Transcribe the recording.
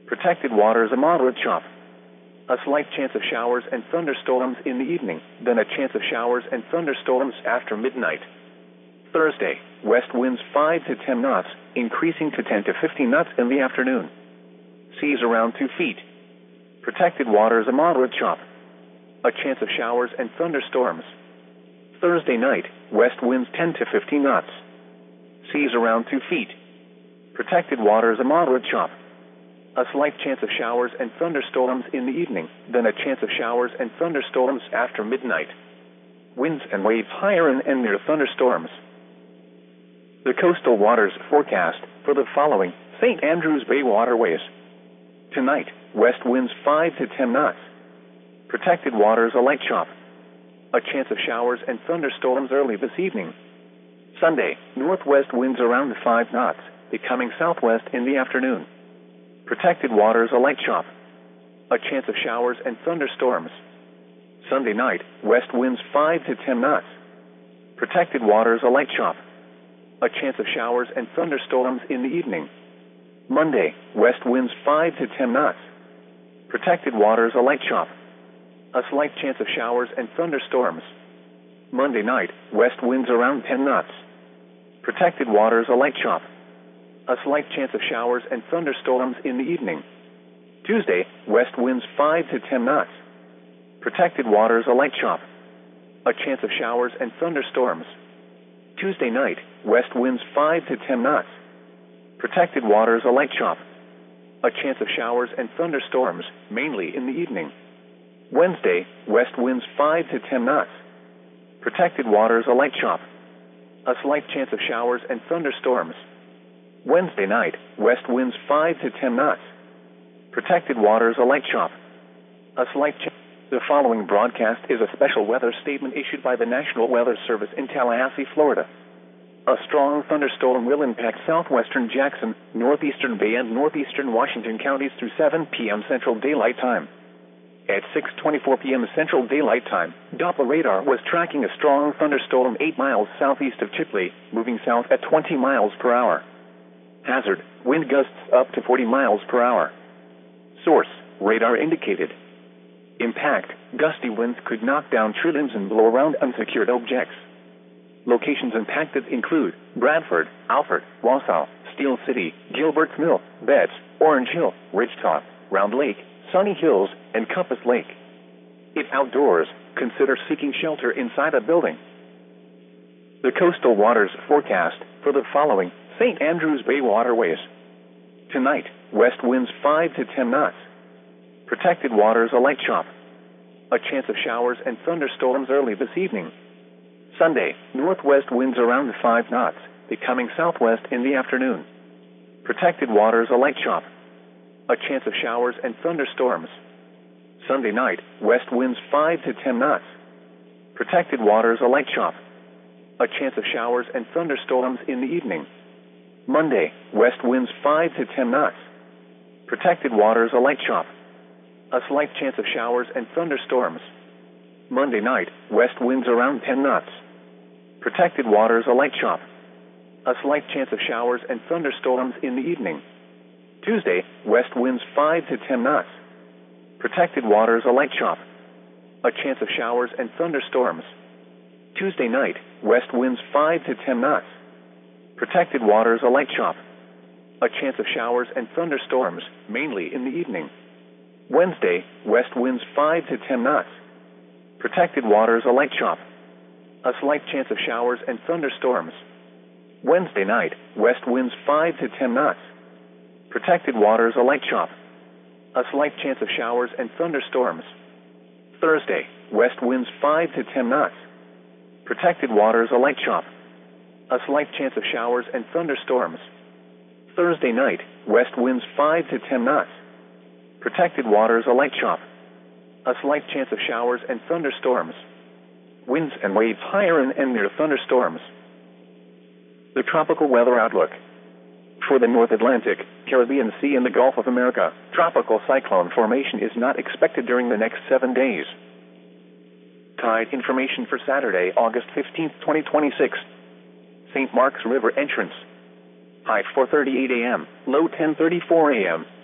Protected waters a moderate chop. A slight chance of showers and thunderstorms in the evening, then a chance of showers and thunderstorms after midnight. Thursday, west winds 5 to 10 knots, increasing to 10 to 15 knots in the afternoon. Seas around 2 feet. Protected waters a moderate chop. A chance of showers and thunderstorms. Thursday night, west winds 10 to 15 knots. Seas around 2 feet. Protected waters a moderate chop. A slight chance of showers and thunderstorms in the evening, then a chance of showers and thunderstorms after midnight. Winds and waves higher and near thunderstorms. The coastal waters forecast for the following St. Andrews Bay waterways. Tonight, west winds 5 to 10 knots. Protected waters a light chop. A chance of showers and thunderstorms early this evening. Sunday, northwest winds around 5 knots, becoming southwest in the afternoon. Protected waters a light chop. A chance of showers and thunderstorms. Sunday night, west winds 5 to 10 knots. Protected waters a light chop. A chance of showers and thunderstorms in the evening. Monday, west winds 5 to 10 knots. Protected waters a light chop. A slight chance of showers and thunderstorms. Monday night, west winds around 10 knots. Protected waters a light chop. A slight chance of showers and thunderstorms in the evening. Tuesday, west winds 5 to 10 knots. Protected waters a light chop. A chance of showers and thunderstorms. Tuesday night, west winds 5 to 10 knots. Protected waters a light chop. A chance of showers and thunderstorms, mainly in the evening. Wednesday, west winds 5 to 10 knots. Protected waters a light chop. A slight chance of showers and thunderstorms. Wednesday night, west winds 5 to 10 knots. Protected waters a light chop. A slight chance. The following broadcast is a special weather statement issued by the National Weather Service in Tallahassee, Florida. A strong thunderstorm will impact southwestern Jackson, northeastern Bay and northeastern Washington counties through 7 p.m. Central Daylight Time. At 6:24 p.m. Central Daylight Time, Doppler radar was tracking a strong thunderstorm 8 miles southeast of Chipley, moving south at 20 miles per hour. Hazard, wind gusts up to 40 miles per hour. Source, radar indicated. Impact, gusty winds could knock down tree limbs and blow around unsecured objects. Locations impacted include Bradford, Alfred, Wausau, Steel City, Gilbert's Mill, Betts, Orange Hill, Ridgetop, Round Lake, Sunny Hills, and Compass Lake. If outdoors, consider seeking shelter inside a building. The coastal waters forecast for the following St. Andrews Bay waterways. Tonight, west winds 5 to 10 knots. Protected waters a light chop. A chance of showers and thunderstorms early this evening. Sunday, northwest winds around 5 knots, becoming southwest in the afternoon. Protected waters a light chop. A chance of showers and thunderstorms. Sunday night, west winds 5 to 10 knots. Protected waters a light chop. A chance of showers and thunderstorms in the evening. Monday, west winds 5 to 10 knots. Protected waters a light chop. A slight chance of showers and thunderstorms. Monday night, west winds around 10 knots. Protected waters a light chop. A slight chance of showers and thunderstorms in the evening. Tuesday, west winds 5 to 10 knots. Protected waters a light chop. A chance of showers and thunderstorms. Tuesday night, west winds 5 to 10 knots. Protected waters a light chop. A chance of showers and thunderstorms, mainly in the evening. Wednesday, west winds 5 to 10 knots. Protected waters a light chop. A slight chance of showers and thunderstorms. Wednesday night, west winds 5 to 10 knots. Protected waters a light chop. A slight chance of showers and thunderstorms. Thursday, west winds 5 to 10 knots. Protected waters a light chop. A slight chance of showers and thunderstorms. Thursday night, west winds 5 to 10 knots. Protected waters a light chop. A slight chance of showers and thunderstorms. Winds and waves higher and near thunderstorms. The tropical weather outlook. For the North Atlantic, Caribbean Sea and the Gulf of America, tropical cyclone formation is not expected during the next 7 days. Tide information for Saturday, August 15, 2026. St. Mark's River entrance. High 4:38 a.m., low 10:34 a.m.